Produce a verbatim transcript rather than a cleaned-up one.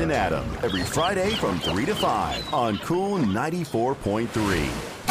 and Adam every Friday from three to five on Cool ninety-four point three.